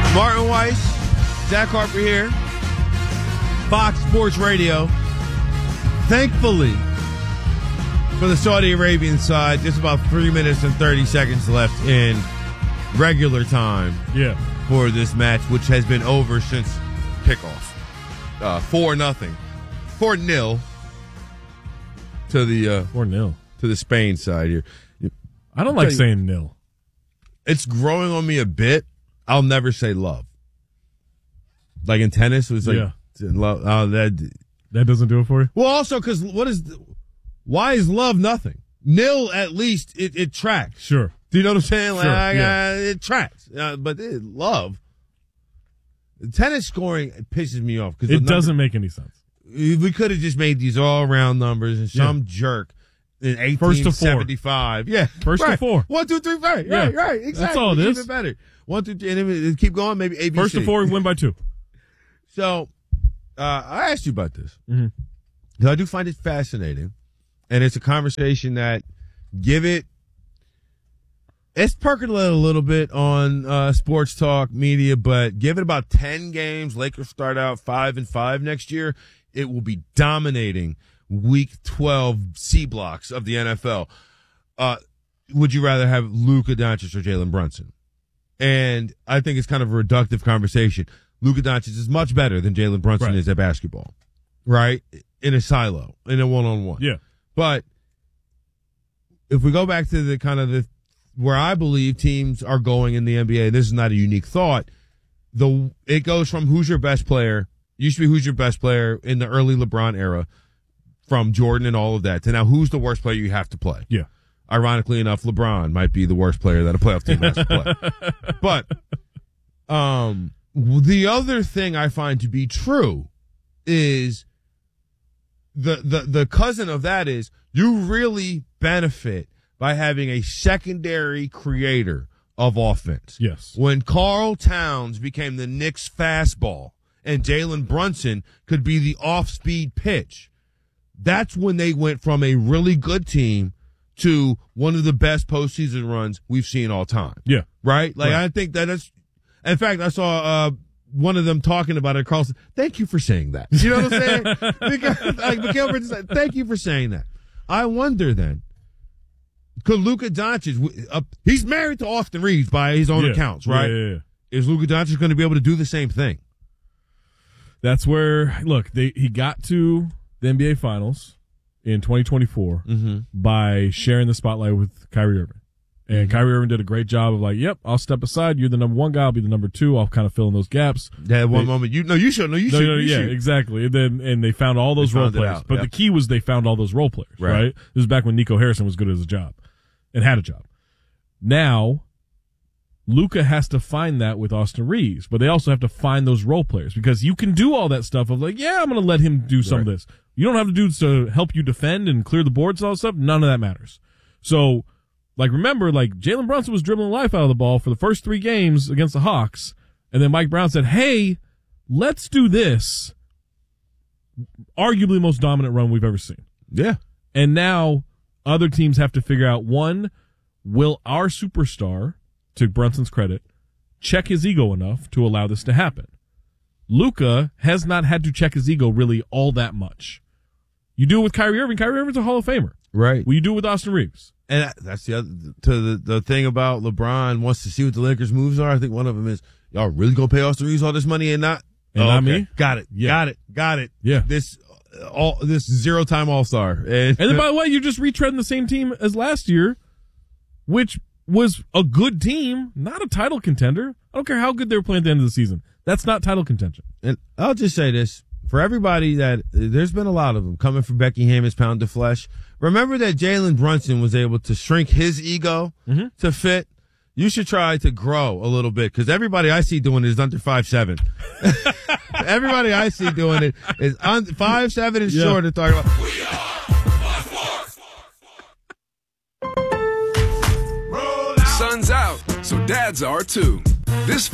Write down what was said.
Martin Weiss, Zach Harper here, Fox Sports Radio. Thankfully, for the Saudi Arabian side, just about 3 minutes and 30 seconds left in regular time for this match, which has been over since kickoff. 4-0. 4-0 to the 4-0 to the Spain side here. I don't like saying nil. It's growing on me a bit. I'll never say love. Like in tennis, it was like love. That doesn't do it for you? Well, also because why is love nothing? Nil, at least it tracks. Sure. Do you know what I'm saying? Like, Sure, it tracks. But love, tennis scoring pisses me off because it doesn't make any sense. We could have just made these all round numbers and some jerk in 1875. Yeah, first to 4. 1, 2, 3, 4. Right, exactly. That's all it is. Even better. 1, 2, 3, and then keep going. Maybe ABC. First to 4, win by 2. So, I asked you about this. Mm-hmm. I do find it fascinating, and it's a conversation that it's percolated a little bit on sports talk media, but give it about 10 games. Lakers start out 5-5 next year. It will be dominating Week 12 C blocks of the NFL. Would you rather have Luka Doncic or Jalen Brunson? And I think it's kind of a reductive conversation. Luka Doncic is much better than Jalen Brunson is at basketball, right? In a silo, in a one-on-one. Yeah. But if we go back to the kind of where I believe teams are going in the NBA, this is not a unique thought. It goes from who's your best player, used to be who's your best player in the early LeBron era, from Jordan and all of that, to now who's the worst player you have to play. Yeah. Ironically enough, LeBron might be the worst player that a playoff team has to play. But the other thing I find to be true is the cousin of that is you really benefit by having a secondary creator of offense. Yes. When Karl Towns became the Knicks fastball and Jalen Brunson could be the off-speed pitch, that's when they went from a really good team to one of the best postseason runs we've seen all time. Yeah. Right? Like, right. I think that's, in fact, I saw, one of them talking about it, Carlson. Thank you for saying that. You know what I'm saying? Because, like, Mikhail Bridges said, thank you for saying that. I wonder then, could Luka Doncic, he's married to Austin Reeves by his own accounts, right? Yeah. Is Luka Doncic going to be able to do the same thing? That's where, look, he got to the NBA Finals in 2024 by sharing the spotlight with Kyrie Irving. And Kyrie Irving did a great job of like, yep, I'll step aside. You're the number 1 guy. I'll be the number 2. I'll kind of fill in those gaps. That one moment, you should. Exactly. And they found all those role players. But the key was they found all those role players, right? This was back when Nico Harrison was good at his job and had a job. Now, Luka has to find that with Austin Reeves, but they also have to find those role players because you can do all that stuff of like, yeah, I'm going to let him do some of this. You don't have to do this to help you defend and clear the boards and all that stuff. None of that matters. So, like, remember, like, Jalen Brunson was dribbling the life out of the ball for the first 3 games against the Hawks, and then Mike Brown said, hey, let's do this. Arguably the most dominant run we've ever seen. Yeah. And now other teams have to figure out, one, will our superstar, to Brunson's credit, check his ego enough to allow this to happen? Luka has not had to check his ego really all that much. You do it with Kyrie Irving. Kyrie Irving's a Hall of Famer. Right. Well, you do it with Austin Reeves. And that's the other, the thing about LeBron wants to see what the Lakers' moves are. I think one of them is, y'all really gonna pay Austin Reeves all this money and not me? Got it. Yeah. Got it. Yeah. This 0-time All-Star. And then, by the way, you're just retreading the same team as last year, which was a good team, not a title contender. I don't care how good they were playing at the end of the season. That's not title contention. And I'll just say this. For everybody that, there's been a lot of them coming from Becky Hammon's Pound of Flesh. Remember that Jalen Brunson was able to shrink his ego to fit? You should try to grow a little bit because everybody I see doing it is under 5'7". Everybody I see doing it is 5'7" and short and talking about. We are Sun's out, so dads are too. This